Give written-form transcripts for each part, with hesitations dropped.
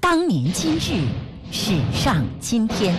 当年今日，史上今天。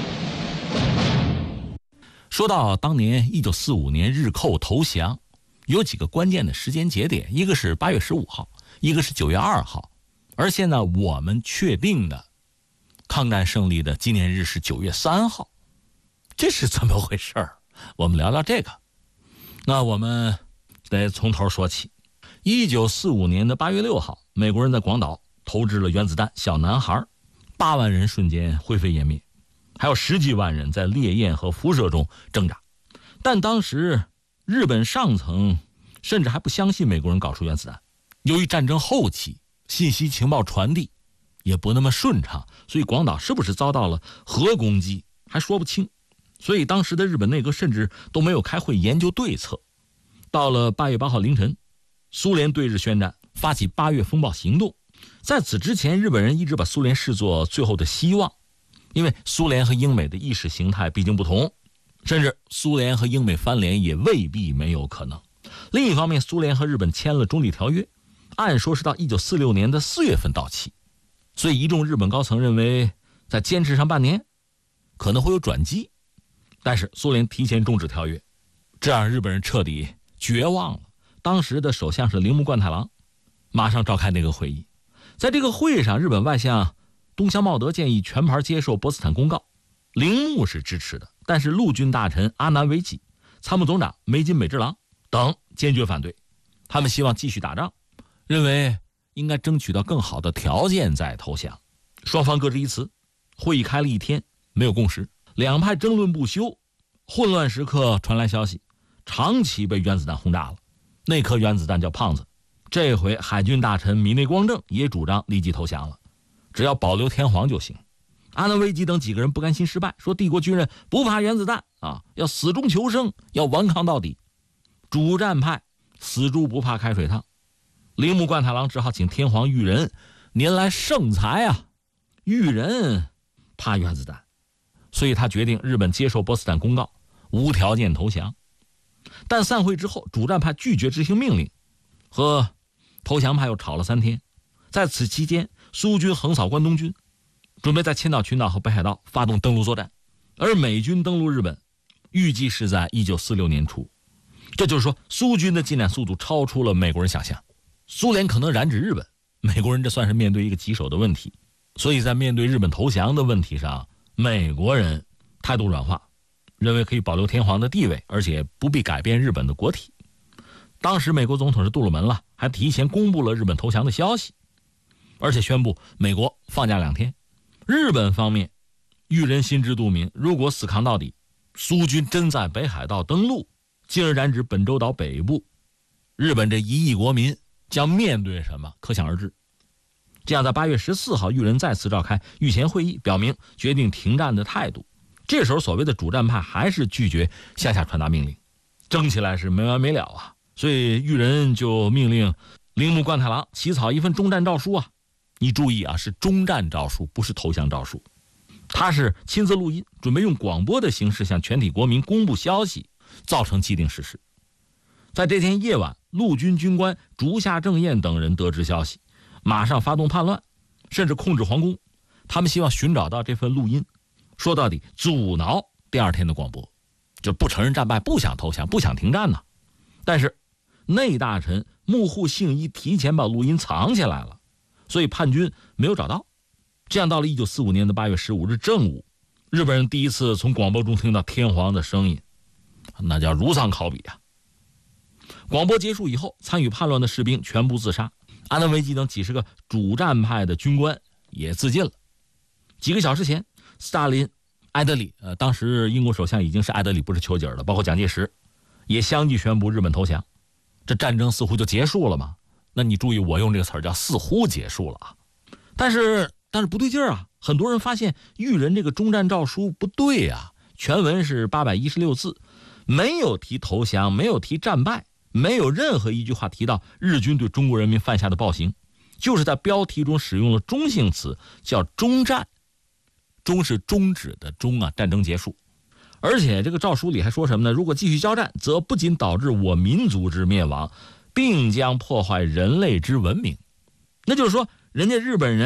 说到当年1945年日寇投降，有几个关键的时间节点，一个是8月15号，一个是9月2号。而现在我们确定的抗战胜利的纪念日是9月3号，这是怎么回事儿？我们聊聊这个。那我们得从头说起。1945年的8月6号，美国人在广岛投掷了原子弹，小男孩8万人瞬间灰飞烟灭，还有10几万人在烈焰和辐射中挣扎。但当时日本上层甚至还不相信美国人搞出原子弹。由于战争后期信息情报传递也不那么顺畅，所以广岛是不是遭到了核攻击还说不清。所以当时的日本内阁甚至都没有开会研究对策。到了8月8号凌晨，苏联对日宣战，发起8月风暴行动。在此之前，日本人一直把苏联视作最后的希望，因为苏联和英美的意识形态毕竟不同，甚至苏联和英美翻脸也未必没有可能。另一方面，苏联和日本签了中立条约，按说是到1946年的4月份到期，所以一众日本高层认为再坚持上半年可能会有转机。但是苏联提前终止条约，这让日本人彻底绝望了。当时的首相是铃木贯太郎，马上召开那个会议。在这个会议上，日本外相东乡茂德建议全盘接受波茨坦公告，铃木是支持的，但是陆军大臣阿南惟几、参谋总长梅津美治郎等坚决反对。他们希望继续打仗，认为应该争取到更好的条件再投降。双方各执一词，会议开了一天，没有共识，两派争论不休。混乱时刻传来消息，长崎被原子弹轰炸了，那颗原子弹叫胖子。这回海军大臣米内光政也主张立即投降了，只要保留天皇就行。阿南惟几等几个人不甘心失败，说帝国军人不怕原子弹啊，要死中求生，要顽抗到底。主战派死猪不怕开水烫，铃木贯太郎只好请天皇裕仁，您来圣裁啊。裕仁怕原子弹，所以他决定日本接受波茨坦公告，无条件投降。但散会之后，主战派拒绝执行命令，和投降派又吵了3天。在此期间，苏军横扫关东军，准备在千岛群岛和北海道发动登陆作战，而美军登陆日本预计是在1946年初。这就是说，苏军的进展速度超出了美国人想象。苏联可能染指日本，美国人这算是面对一个棘手的问题。所以在面对日本投降的问题上，美国人态度软化，认为可以保留天皇的地位，而且不必改变日本的国体。当时美国总统是杜鲁门了，还提前公布了日本投降的消息，而且宣布美国放假2天。日本方面，裕仁心知肚明，如果死扛到底，苏军真在北海道登陆，进而染指本州岛北部，日本这1亿国民将面对什么，可想而知。这样，在8月14号，裕仁再次召开御前会议，表明决定停战的态度。这时候，所谓的主战派还是拒绝向下传达命令，争起来是没完没了啊。所以裕仁就命令铃木贯太郎起草一份终战诏书啊。你注意啊，是终战诏书，不是投降诏书。他是亲自录音，准备用广播的形式向全体国民公布消息，造成既定事实。在这天夜晚，陆军军官竹下正彦等人得知消息，马上发动叛乱，甚至控制皇宫。他们希望寻找到这份录音，说到底阻挠第2天的广播，就不承认战败，不想投降，不想停战呢。但是内大臣木户幸一提前把录音藏起来了，所以叛军没有找到。这样到了1945年的8月15日正午，日本人第一次从广播中听到天皇的声音，那叫如丧考妣啊。广播结束以后，参与叛乱的士兵全部自杀，阿南惟几等几十个主战派的军官也自尽了。几个小时前，斯大林、艾德里，当时英国首相已经是艾德里，不是丘吉尔了，包括蒋介石，也相继宣布日本投降。这战争似乎就结束了吗？那你注意，我用这个词儿叫似乎结束了啊。但是不对劲儿啊，很多人发现裕仁这个终战诏书不对啊。全文是816字，没有提投降，没有提战败，没有任何一句话提到日军对中国人民犯下的暴行，就是在标题中使用了中性词，叫终战。终是终止的终啊，战争结束。而且这个诏书里还说什么呢？如果继续交战，则不仅导致我民族之灭亡，并将破坏人类之文明。那就是说，人家日本人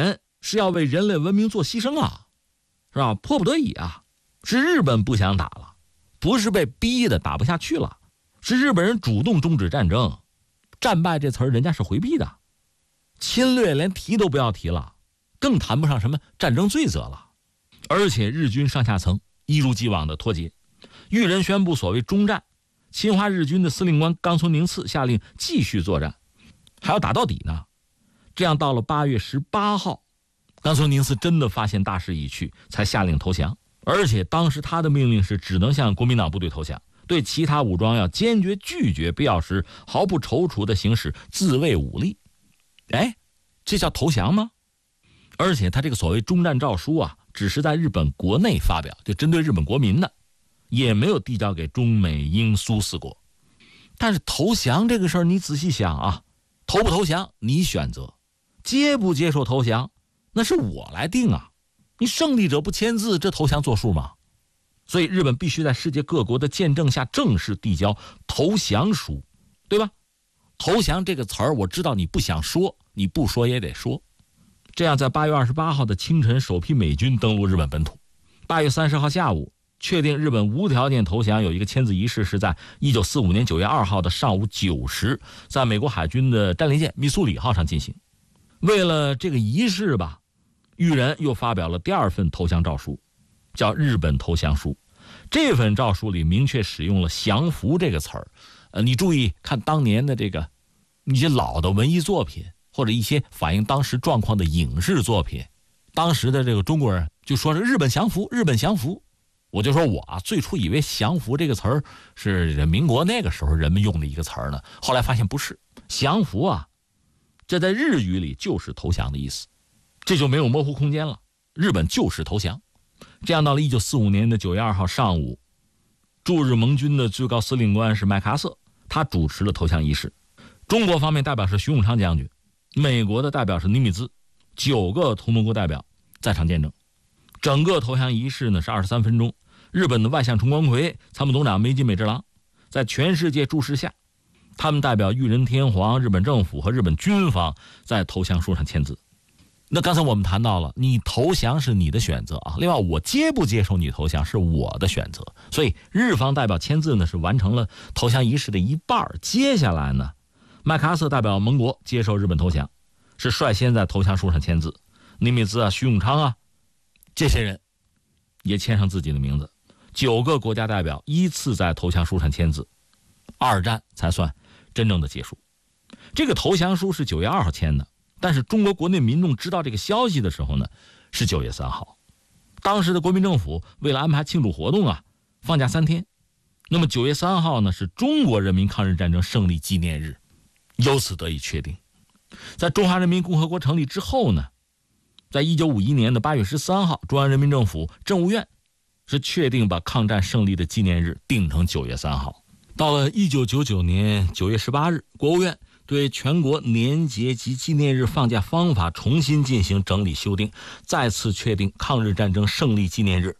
是要为人类文明做牺牲啊，是吧？迫不得已啊，是日本不想打了，不是被逼的打不下去了，是日本人主动终止战争。战败这词儿人家是回避的，侵略连提都不要提了，更谈不上什么战争罪责了。而且日军上下层一如既往的脱节，裕仁宣布所谓终战，侵华日军的司令官冈村宁次下令继续作战，还要打到底呢。这样到了8月18号，冈村宁次真的发现大势已去，才下令投降。而且当时他的命令是只能向国民党部队投降，对其他武装要坚决拒绝，必要时毫不踌躇地行使自卫武力。这叫投降吗？而且他这个所谓终战诏书啊，只是在日本国内发表，就针对日本国民的，也没有递交给中美英苏4国。但是投降这个事儿，你仔细想啊，投不投降你选择，接不接受投降那是我来定啊。你胜利者不签字，这投降作数吗？所以日本必须在世界各国的见证下正式递交投降书，对吧？投降这个词儿我知道你不想说，你不说也得说。这样在8月28号的清晨，首批美军登陆日本本土。8月30号下午，确定日本无条件投降，有一个签字仪式是在1945年9月2号的上午9时，在美国海军的战列舰密苏里号上进行。为了这个仪式吧，裕仁又发表了第2份投降诏书，叫日本投降书。这份诏书里明确使用了降服这个词儿。你注意看当年的这个一些老的文艺作品，或者一些反映当时状况的影视作品，当时的这个中国人就说是日本降服，日本降服。我就说我最初以为降服这个词儿是民国那个时候人们用的一个词儿呢，后来发现不是。降服啊，这在日语里就是投降的意思，这就没有模糊空间了，日本就是投降。这样到了1945年的9月2号上午，驻日盟军的最高司令官是麦克阿瑟，他主持了投降仪式。中国方面代表是徐永昌将军，美国的代表是尼米兹，9个同盟国代表在场见证。整个投降仪式呢是23分钟。日本的外相重光葵、参谋总长梅津美治郎在全世界注视下，他们代表裕仁天皇、日本政府和日本军方在投降书上签字。那刚才我们谈到了，你投降是你的选择啊，另外我接不接受你投降是我的选择。所以日方代表签字呢是完成了投降仪式的一半。接下来呢，麦克阿瑟代表盟国接受日本投降，是率先在投降书上签字。尼米兹啊、徐永昌啊，这些人也签上自己的名字。9个国家代表依次在投降书上签字，二战才算真正的结束。这个投降书是9月2号签的，但是中国国内民众知道这个消息的时候呢，是9月3号。当时的国民政府为了安排庆祝活动啊，放假3天。那么9月3号呢，是中国人民抗日战争胜利纪念日，由此得以确定。在中华人民共和国成立之后呢，在1951年的8月13号，中央人民政府政务院是确定把抗战胜利的纪念日定成9月3号。到了1999年9月18日，国务院对全国年节及纪念日放假方法重新进行整理修订，再次确定抗日战争胜利纪念日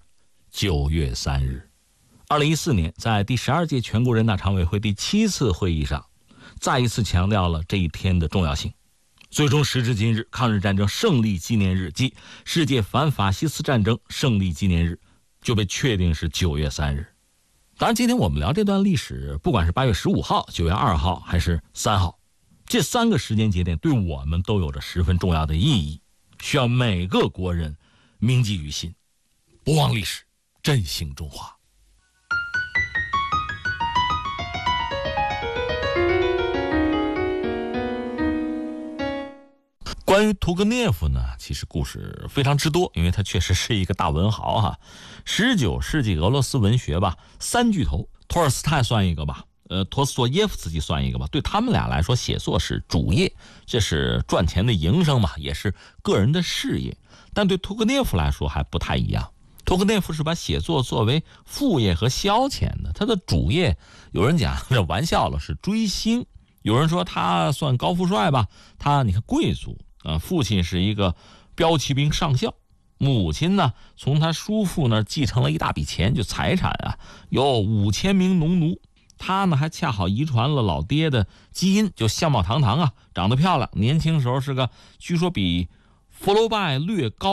9月3日。2014年，在第12届全国人大常委会第7次会议上，再一次强调了这一天的重要性。最终时至今日，抗日战争胜利纪念日及世界反法西斯战争胜利纪念日就被确定是9月3日。当然今天我们聊这段历史，不管是8月15号、9月2号还是3号，这3个时间节点对我们都有着十分重要的意义，需要每个国人铭记于心，不忘历史，振兴中华。关于屠格涅夫呢，其实故事非常之多，因为他确实是一个大文豪哈。19世纪俄罗斯文学吧，3巨头，托尔斯泰算一个吧，陀思妥耶夫斯基算一个吧。对他们俩来说，写作是主业，这是赚钱的营生嘛，也是个人的事业。但对屠格涅夫来说还不太一样，屠格涅夫是把写作作为副业和消遣的，他的主业，有人讲这玩笑了，是追星。有人说他算高富帅吧，他你看贵族。父亲是一个骠骑兵上校，母亲呢从他叔父那儿继承了一大笔钱，就财产啊，有5000名农奴。他呢还恰好遗传了老爹的基因，就相貌堂堂啊，长得漂亮，年轻时候是个据说比福楼拜略高。